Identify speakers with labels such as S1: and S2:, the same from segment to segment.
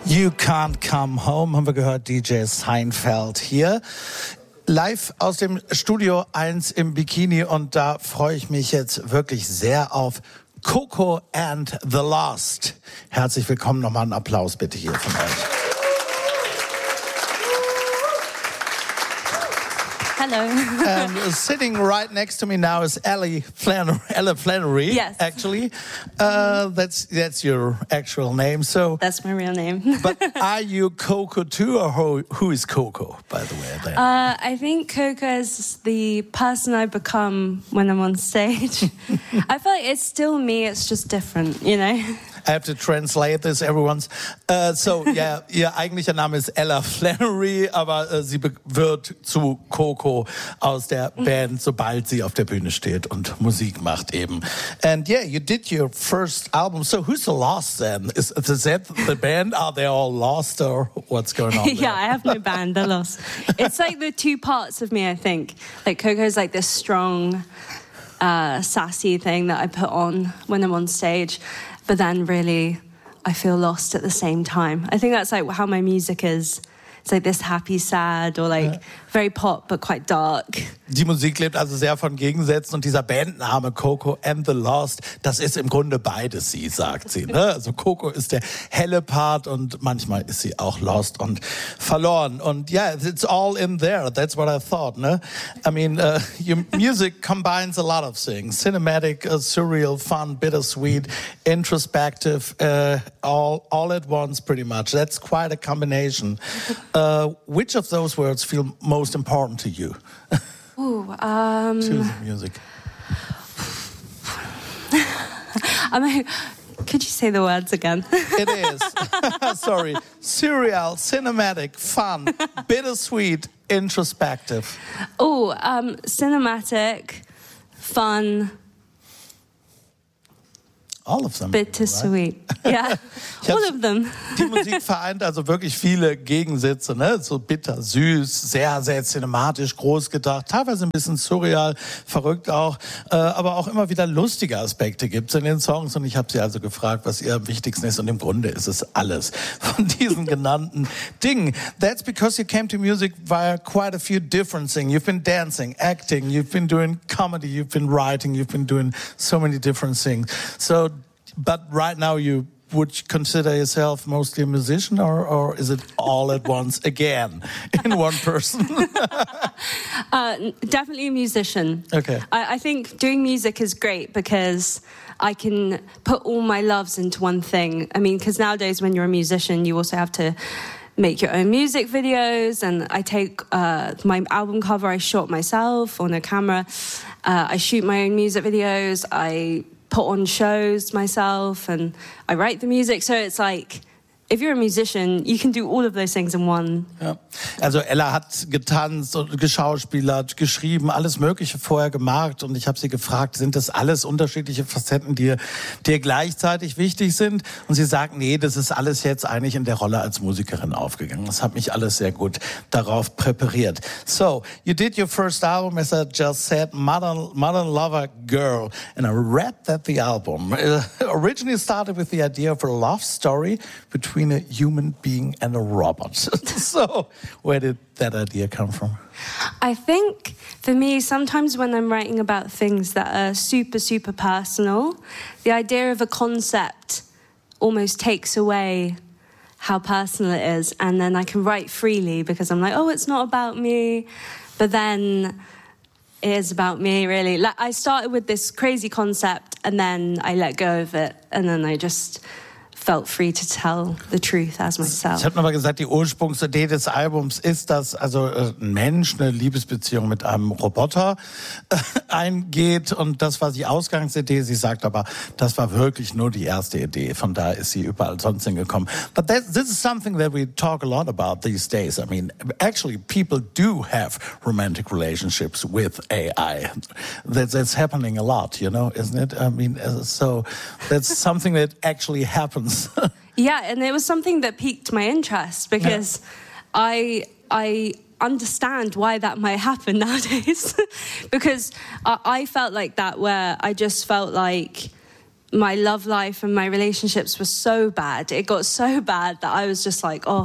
S1: You Can't Come Home, haben wir gehört, DJ Seinfeld hier. Live aus dem Studio 1 im Bikini und da freue ich mich jetzt wirklich sehr auf Coco and the Lost. Herzlich willkommen, nochmal einen Applaus bitte hier von euch.
S2: Hello.
S1: Sitting right next to me now is Ella Flannery.
S2: Yes.
S1: Actually, that's your actual name. So
S2: that's my real name.
S1: But are you Coco too, or who is Coco, by the way? Then?
S2: I think Coco is the person I become when I'm on stage. I feel like it's still me. It's just different, you know.
S1: I have to translate this, everyone's. Ihr eigentlicher Name ist Ella Flannery, aber sie wird zu Coco aus der Band, sobald sie auf der Bühne steht und Musik macht eben. And yeah, you did your first album. So who's the Lost then? Is that the band? Are they all lost or what's going on there?
S2: Yeah, I have no band. They're lost. It's like the two parts of me, I think. Like Coco's like this strong, sassy thing that I put on when I'm on stage. But then really, I feel lost at the same time. I think that's like how my music is. It's like this happy, sad, or like very pop, but quite dark.
S1: Die Musik lebt also sehr von Gegensätzen und dieser Bandname Coco and the Lost, das ist im Grunde beides sie, sagt sie. Ne? Also Coco ist der helle Part und manchmal ist sie auch lost und verloren. Und yeah, it's all in there. That's what I thought. Ne? I mean, your music combines a lot of things. Cinematic, surreal, fun, bittersweet, introspective, all at once pretty much. That's quite a combination. Which of those words feel most important to you? Choose music.
S2: Could you say the words again?
S1: It is. Sorry. Surreal, cinematic, fun, bittersweet, introspective.
S2: Cinematic, fun.
S1: All of them.
S2: Bittersweet.
S1: Right?
S2: Yeah, all of them.
S1: Die Musik vereint also wirklich viele Gegensätze, ne? So bitter, süß, sehr, sehr cinematisch, groß gedacht, teilweise ein bisschen surreal, verrückt auch, aber auch immer wieder lustige Aspekte gibt's in den Songs und ich habe sie also gefragt, was ihr am wichtigsten ist und im Grunde ist es alles von diesen genannten Dingen. That's because you came to music via quite a few different things. You've been dancing, acting, you've been doing comedy, you've been writing, you've been doing so many different things. So, but right now you would consider yourself mostly a musician or is it all at once again in one person?
S2: Definitely a musician.
S1: Okay.
S2: I think doing music is great because I can put all my loves into one thing. I mean, because nowadays when you're a musician, you also have to make your own music videos, and I take my album cover, I shot myself on a camera. I shoot my own music videos. I put on shows myself and I write the music. So it's like, if you're a musician, you can do all of those things in one.
S1: Ja. Also Ella hat getanzt und geschauspielert, geschrieben, alles Mögliche vorher gemacht und ich habe sie gefragt, sind das alles unterschiedliche Facetten, die dir gleichzeitig wichtig sind? Und sie sagt, nee, das ist alles jetzt eigentlich in der Rolle als Musikerin aufgegangen. Das hat mich alles sehr gut darauf präpariert. So, you did your first album, as I just said, Modern Lover Girl, and I read that the album originally started with the idea of a love story between a human being and a robot. So, where did that idea come from?
S2: I think, for me, sometimes when I'm writing about things that are super, super personal, the idea of a concept almost takes away how personal it is, and then I can write freely because I'm like, oh, it's not about me, but then it is about me, really. Like, I started with this crazy concept, and then I let go of it, and then I just felt free to tell the truth as myself.
S1: Ich habe nochmal gesagt, die Ursprungsidee des Albums ist, dass also ein Mensch eine Liebesbeziehung mit einem Roboter eingeht und das war die Ausgangsidee. Sie sagt aber, das war wirklich nur die erste Idee. Von da ist sie überall sonst hingekommen. But this is something that we talk a lot about these days. I mean, actually, people do have romantic relationships with AI. That's happening a lot, you know, isn't it? I mean, so that's something that actually happens.
S2: Yeah, and it was something that piqued my interest because I understand why that might happen nowadays because I felt like that, where I just felt like my love life and my relationships were so bad. It got so bad that I was just like,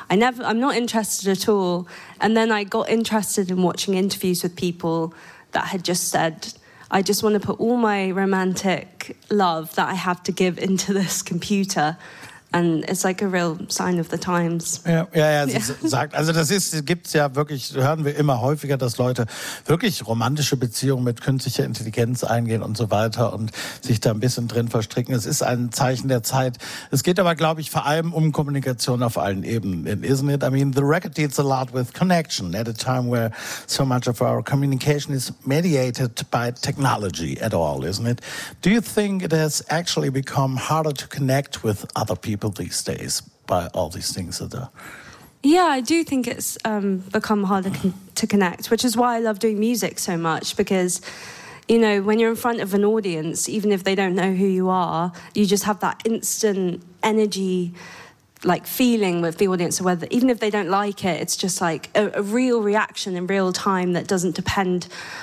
S2: I'm not interested at all. And then I got interested in watching interviews with people that had just said, I just want to put all my romantic love that I have to give into this computer. And it's like a real sign of the times.
S1: Ja, sie sagt, also gibt's ja wirklich, hören wir immer häufiger, dass Leute wirklich romantische Beziehungen mit künstlicher Intelligenz eingehen und so weiter und sich da ein bisschen drin verstricken. Es ist ein Zeichen der Zeit. Es geht aber, glaube ich, vor allem um Kommunikation auf allen Ebenen, isn't it? I mean, the record deals a lot with connection at a time where so much of our communication is mediated by technology at all, isn't it? Do you think it has actually become harder to connect with other people these days by all these things that are...
S2: Yeah, I do think it's become harder to connect, which is why I love doing music so much, because, you know, when you're in front of an audience, even if they don't know who you are, you just have that instant energy, like feeling with the audience, whether even if they don't like it, it's just like a real reaction in real time that doesn't depend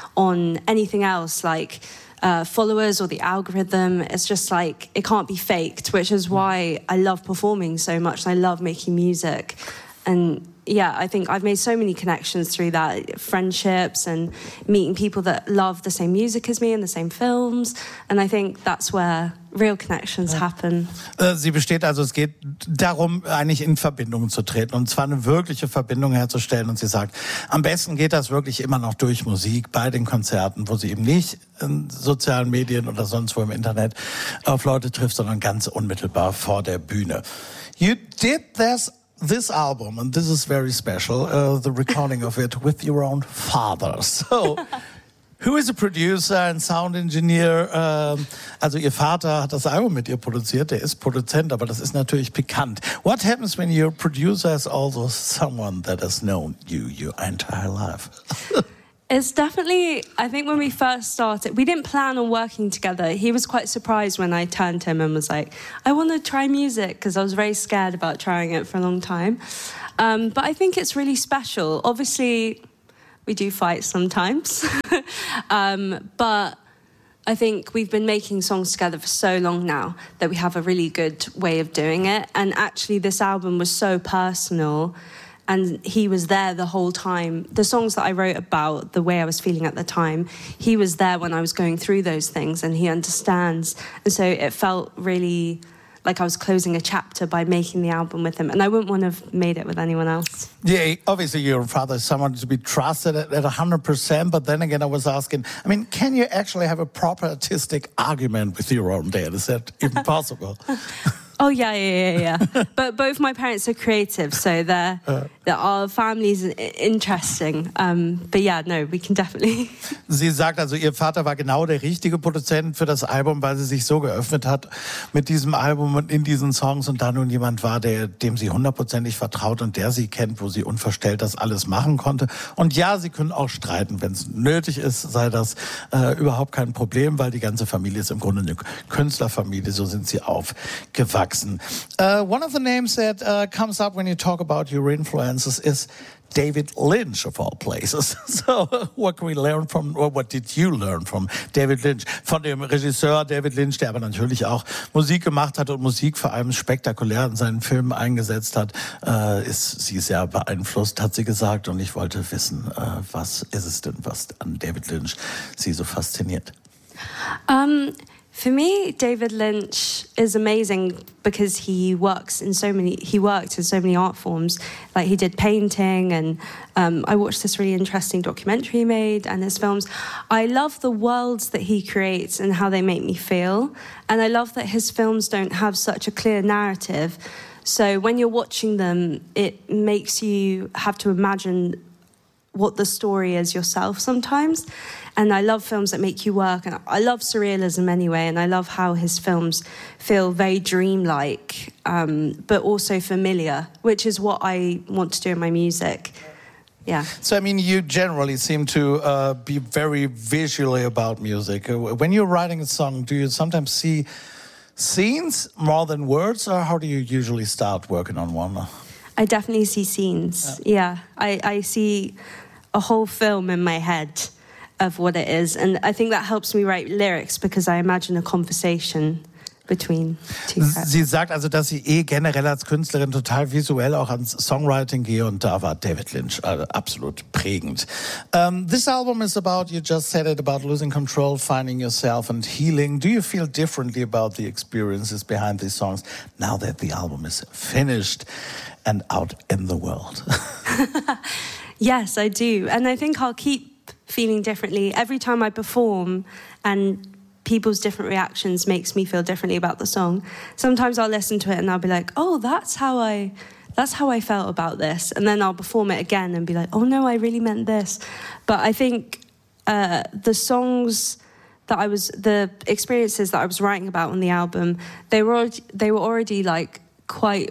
S2: on anything else, like followers or the algorithm. It's just like, it can't be faked, which is why I love performing so much. I love making music. And yeah, I think I've made so many connections through that, friendships and meeting people that love the same music as me and the same films. And I think that's where real connections happen.
S1: Sie besteht also, es geht darum, eigentlich in Verbindung zu treten und zwar eine wirkliche Verbindung herzustellen. Und sie sagt, am besten geht das wirklich immer noch durch Musik bei den Konzerten, wo sie eben nicht in sozialen Medien oder sonst wo im Internet auf Leute trifft, sondern ganz unmittelbar vor der Bühne. You did this album, and this is very special, the recording of it with your own father. So, who is a producer and sound engineer? Also ihr Vater hat das Album mit ihr produziert, der ist Produzent, aber das ist natürlich pikant. What happens when your producer is also someone that has known you your entire life?
S2: It's definitely, I think when we first started, we didn't plan on working together. He was quite surprised when I turned to him and was like, I want to try music, because I was very scared about trying it for a long time. But I think it's really special. Obviously, we do fight sometimes. But I think we've been making songs together for so long now that we have a really good way of doing it. And actually, this album was so personal. And he was there the whole time. The songs that I wrote about the way I was feeling at the time, he was there when I was going through those things, and he understands. And so it felt really like I was closing a chapter by making the album with him. And I wouldn't want to have made it with anyone else.
S1: Yeah, obviously your father is someone to be trusted at 100%. But then again, I was asking, I mean, can you actually have a proper artistic argument with your own dad? Is that even possible?
S2: Oh, yeah. But both my parents are creative, so our family's interesting. But yeah, no, we can definitely...
S1: Sie sagt also, ihr Vater war genau der richtige Produzent für das Album, weil sie sich so geöffnet hat mit diesem Album und in diesen Songs und da nun jemand war, dem sie 100%ig vertraut und der sie kennt, wo sie unverstellt das alles machen konnte. Und ja, sie können auch streiten, wenn es nötig ist, sei das überhaupt kein Problem, weil die ganze Familie ist im Grunde eine Künstlerfamilie, so sind sie aufgewachsen. One of the names that comes up when you talk about your influences is David Lynch, of all places. So, what can we learn from, or what did you learn from David Lynch? Von dem Regisseur David Lynch, der aber natürlich auch Musik gemacht hat und Musik vor allem spektakulär in seinen Filmen eingesetzt hat, ist sie sehr beeinflusst, hat sie gesagt. Und ich wollte wissen, was ist es denn, was an David Lynch sie so fasziniert?
S2: For me, David Lynch is amazing because he worked in so many art forms. Like he did painting, and I watched this really interesting documentary he made and his films. I love the worlds that he creates and how they make me feel. And I love that his films don't have such a clear narrative. So when you're watching them, it makes you have to imagine what the story is yourself sometimes. And I love films that make you work. And I love surrealism anyway. And I love how his films feel very dreamlike, but also familiar, which is what I want to do in my music. Yeah.
S1: So, I mean, you generally seem to be very visually about music. When you're writing a song, do you sometimes see scenes more than words, or how do you usually start working on one?
S2: I definitely see scenes. Yeah. I see a whole film in my head of what it is. And I think that helps me write lyrics because I imagine a conversation between two characters.
S1: Sie sagt also, dass sie generell als Künstlerin total visuell auch ans Songwriting gehe und da war David Lynch absolut prägend. This album is about, you just said it, about losing control, finding yourself and healing. Do you feel differently about the experiences behind these songs now that the album is finished and out in the world?
S2: Yes, I do. And I think I'll keep feeling differently every time I perform, and people's different reactions makes me feel differently about the song. Sometimes I'll listen to it and I'll be like, oh, that's how I felt about this. And then I'll perform it again and be like, oh no, I really meant this. But I think the experiences that I was writing about on the album, they were already like quite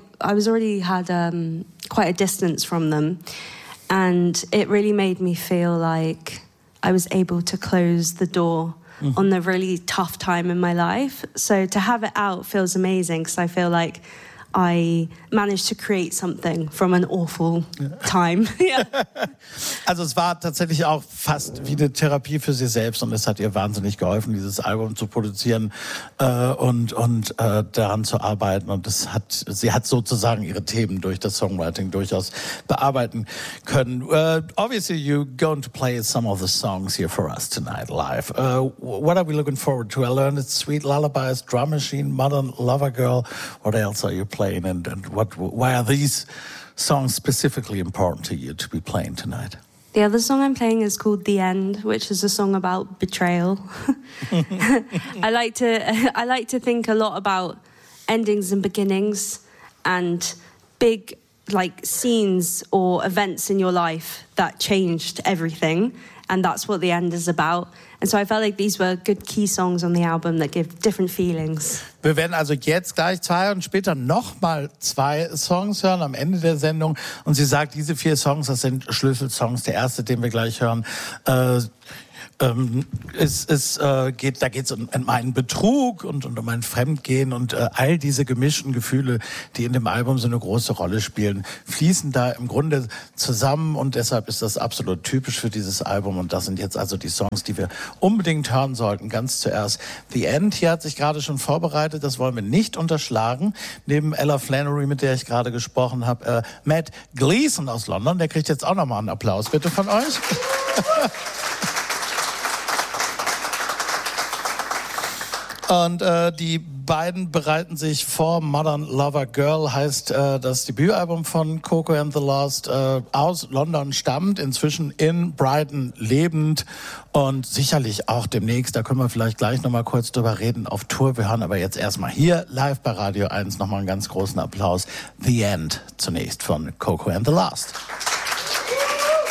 S2: a distance from them. And it really made me feel like I was able to close the door on the really tough time in my life. So to have it out feels amazing, because I feel like I managed to create something from an awful time. Yeah.
S1: Also es war tatsächlich auch fast wie eine Therapie für sie selbst und es hat ihr wahnsinnig geholfen, dieses Album zu produzieren und daran zu arbeiten. Und sie hat sozusagen ihre Themen durch das Songwriting durchaus bearbeiten können. Obviously you're going to play some of the songs here for us tonight live. What are we looking forward to? I learned it's Sweet Lullabies, Drum Machine, Modern Lover Girl. What else are you playing? And why are these songs specifically important to you to be playing tonight?
S2: The other song I'm playing is called The End, which is a song about betrayal. I like to think a lot about endings and beginnings and big like scenes or events in your life that changed everything, and that's what The End is about. And so I felt like these were good key songs on the album that give different feelings.
S1: Wir werden also jetzt gleich 2 und später nochmal 2 Songs hören am Ende der Sendung. Und sie sagt, diese 4 Songs, das sind Schlüsselsongs. Der erste, den wir gleich hören, da geht's um meinen Betrug und um mein Fremdgehen und all diese gemischten Gefühle, die in dem Album so eine große Rolle spielen, fließen da im Grunde zusammen und deshalb ist das absolut typisch für dieses Album und das sind jetzt also die Songs, die wir unbedingt hören sollten. Ganz zuerst The End, hier hat sich gerade schon vorbereitet, das wollen wir nicht unterschlagen. Neben Ella Flannery, mit der ich gerade gesprochen habe, Matt Gleason aus London, der kriegt jetzt auch nochmal einen Applaus bitte von euch. Und die beiden bereiten sich vor. Modern Lover Girl heißt das Debütalbum von Coco and the Lost, aus London stammt, inzwischen in Brighton lebend und sicherlich auch demnächst, da können wir vielleicht gleich nochmal kurz drüber reden, auf Tour. Wir hören aber jetzt erstmal hier live bei Radio 1 nochmal einen ganz großen Applaus. The End zunächst von Coco and the Lost.